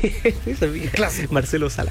Marcelo Sala.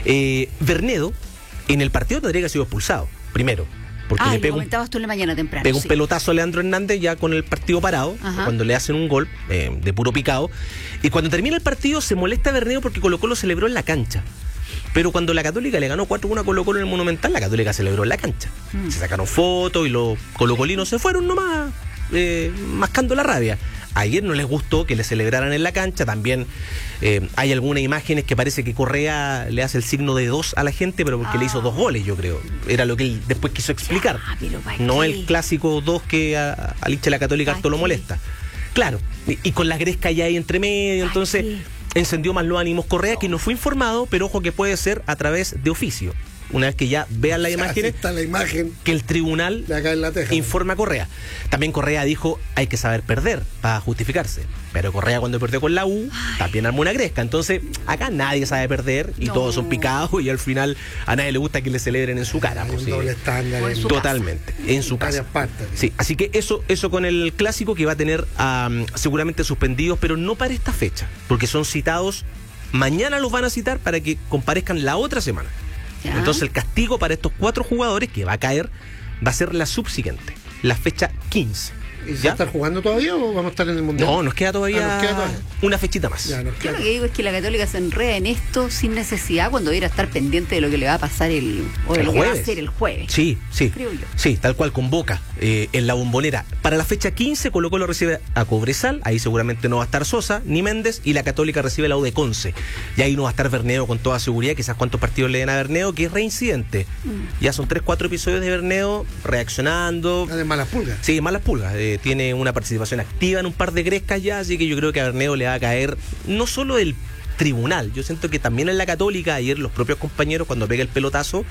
Bernedo, en el partido tendría que haber sido expulsado, primero. Porque le pega comentabas tú en la mañana temprano. Pega un pelotazo a Leandro Hernández ya con el partido parado, cuando le hacen un gol de puro picado. Y cuando termina el partido se molesta a Bernedo porque Colo-Colo celebró en la cancha. Pero cuando la Católica le ganó 4-1 a Colo-Colo en el Monumental, la Católica celebró en la cancha. Se sacaron fotos y los colocolinos se fueron nomás mascando la rabia. Ayer no les gustó que le celebraran en la cancha. También hay algunas imágenes que parece que Correa le hace el signo de 2 a la gente, pero porque le hizo 2 goles, yo creo. Era lo que él después quiso explicar. No el clásico 2 que al hincha de la Católica harto lo molesta. Claro, y con la Gresca ya ahí entre medio, entonces encendió más los ánimos Correa, que no fue informado, pero ojo que puede ser a través de oficio. Una vez que ya vean las imágenes, está la imagen que el tribunal de acá en la Teja informa a Correa. También Correa dijo, hay que saber perder para justificarse. Pero Correa cuando perdió con la U, también armó una Gresca. Entonces, acá nadie sabe perder y todos son picados y al final a nadie le gusta que le celebren en su cara. Hay un doble estándar. Totalmente, en su casa. Sí, así que eso con el clásico que va a tener seguramente suspendidos, pero no para esta fecha, porque son citados, mañana los van a citar para que comparezcan la otra semana. Entonces el castigo para estos 4 jugadores que va a caer va a ser la subsiguiente, la fecha 15. ¿Y se está jugando todavía o vamos a estar en el Mundial? No, nos queda todavía, una fechita más. Yo lo que digo es que la Católica se enreda en esto sin necesidad cuando debería estar pendiente de lo que le va a pasar el jueves. Que va a hacer el jueves. Sí, creo yo. Sí, tal cual convoca en la Bombonera. Para la fecha 15 Colo-Colo recibe a Cobresal, ahí seguramente no va a estar Sosa ni Méndez, y la Católica recibe la U de Conce. Y ahí no va a estar Bernedo con toda seguridad, quizás cuántos partidos le den a Bernedo, que es reincidente. Ya son 3-4 episodios de Bernedo reaccionando. De malas pulgas. Sí, malas pulgas. Tiene una participación activa en un par de Grescas ya, así que yo creo que a Bernedo le va a caer no solo el tribunal, yo siento que también en la Católica, ayer los propios compañeros cuando pega el pelotazo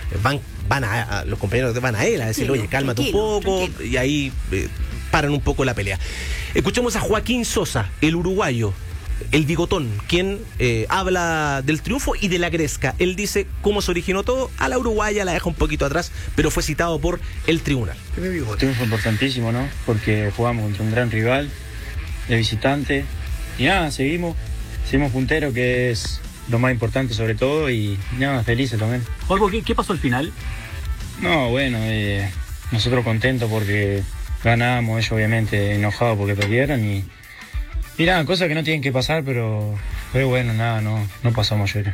los compañeros van a él a decirle, oye, cálmate un poco, y ahí paran un poco la pelea. Escuchemos a Joaquín Sosa, el uruguayo, el bigotón, quien habla del triunfo y de la Gresca. Él dice cómo se originó todo. A la uruguaya la deja un poquito atrás, pero fue citado por el tribunal. Un triunfo importantísimo, ¿no? Porque jugamos contra un gran rival de visitante y nada, seguimos punteros, que es lo más importante sobre todo, y nada, felices también. Jorge, ¿qué pasó al final? No, bueno, nosotros contentos porque ganamos, ellos obviamente enojados porque perdieron y nada, cosas que no tienen que pasar, pero bueno, nada, no pasó a mayores.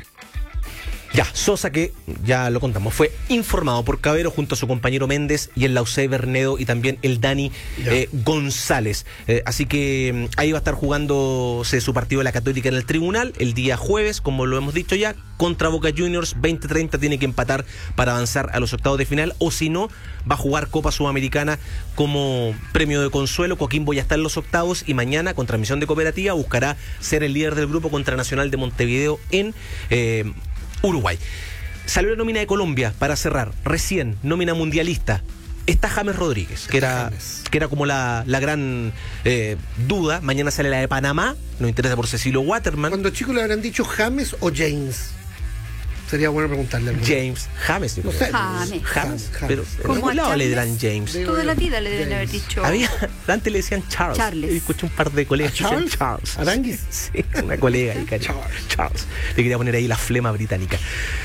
Ya, Sosa, que ya lo contamos, fue informado por Cabero junto a su compañero Méndez y el Lausé Bernedo y también el Dani González. Así que ahí va a estar jugándose su partido de la Católica en el tribunal el día jueves, como lo hemos dicho ya, contra Boca Juniors. 20-30 tiene que empatar para avanzar a los octavos de final, o si no, va a jugar Copa Sudamericana como premio de consuelo. Coquimbo ya está en los octavos y mañana, con transmisión de Cooperativa, buscará ser el líder del grupo contra Nacional de Montevideo en Uruguay. Salió la nómina de Colombia para cerrar. Recién, nómina mundialista. Está James Rodríguez, que era como la gran duda. Mañana sale la de Panamá. Nos interesa por Cecilio Waterman. Cuando chicos le habrán dicho James o James. Sería bueno preguntarle. James. James. No sé. James. Pero ¿en algún lado le dirán James? Toda la vida le deben haber dicho. Antes le decían Charles. Escuché un par de colegas que decían Charles. ¿Aranguis? Sí, una colega ahí, Charles. Le quería poner ahí la flema británica.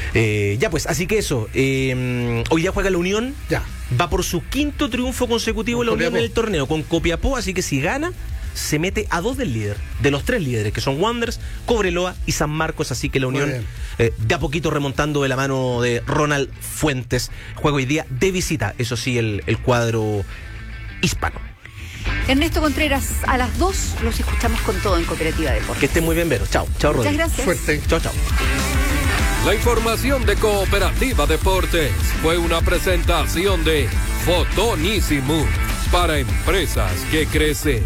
Ya pues, así que eso. Hoy día juega la Unión. Ya. Va por su 5º triunfo consecutivo la Unión en el torneo con Copiapó, así que si gana se mete a 2 del líder, de los 3 líderes, que son Wanderers, Cobreloa y San Marcos. Así que la Unión de a poquito remontando de la mano de Ronald Fuentes. Juega hoy día de visita, eso sí, el cuadro hispano. Ernesto Contreras, a las 2 los escuchamos con todo en Cooperativa Deportes. Que estén muy bien, Vero. Chao, Rodrigo. Muchas gracias. Suerte. Chao. La información de Cooperativa Deportes fue una presentación de Fotonísimo para empresas que crecen.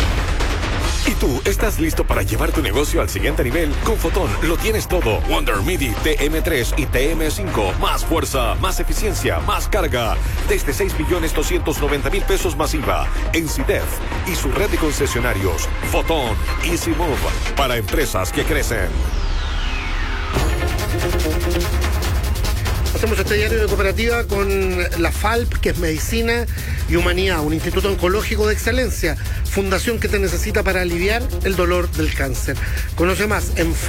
¿Y tú estás listo para llevar tu negocio al siguiente nivel? Con Fotón lo tienes todo. Wonder MIDI TM3 y TM5. Más fuerza, más eficiencia, más carga. Desde 6.290.000 pesos más IVA. En CIDEF y su red de concesionarios. Fotón Easy Move para empresas que crecen. Hacemos este diario de Cooperativa con la FALP, que es Medicina y Humanidad, un instituto oncológico de excelencia, fundación que te necesita para aliviar el dolor del cáncer. Conoce más en